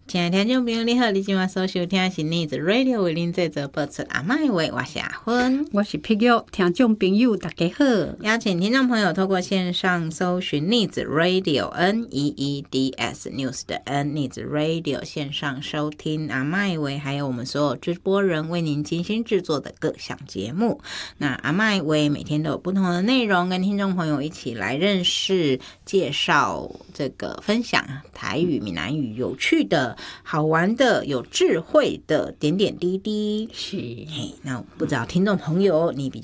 亲爱的听众朋友你好，你今晚所收听的是逆子 Radio 为您制作播出阿麦话，我是阿芬， 我是碧玉，听众朋友大家好。 邀请听众朋友透过线上搜寻逆子 Radio NEEDS News 的 N 逆子 Radio 线上收听阿麦话，还有我们所有直播人为您精心制作的各项节目。那阿麦话每天都有不同的内容，跟听众朋友一起来认识、介绍、这个分享台语、闽南语有趣的、好玩的、有智慧的点点滴滴。 是， 那不知道听众朋友你比较